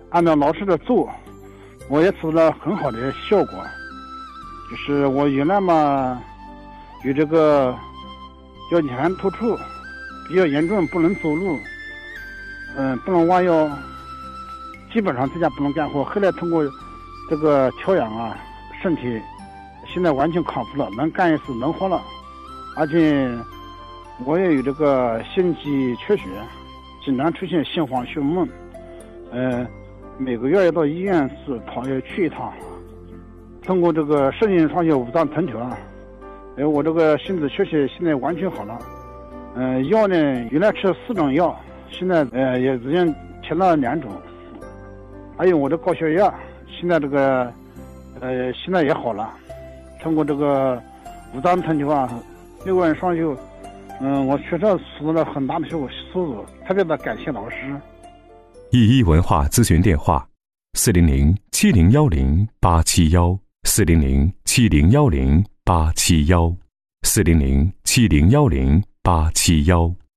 按照老师的做，我也取得了很好的效果。就是我原来嘛，有这个腰间突出比较严重，不能走路，不能弯腰，基本上在家不能干活。后来通过这个调养啊，身体现在完全康复了，能干一次，能活了。而且我也有这个心肌缺血，经常出现心慌胸闷，每个月要到医院要去一趟。通过这个肾阴双穴五脏藤条啊，我这个心肌缺血现在完全好了。药呢，原来吃4种药，现在也已经停了2种。还有我的高血压，现在这个现在也好了。通过这个五脏藤条啊，6按双修，我确实取得了很大的收入，特别的感谢老师。 EE文化咨询电话：400-7010-871，400-7010-871，400-7010-871。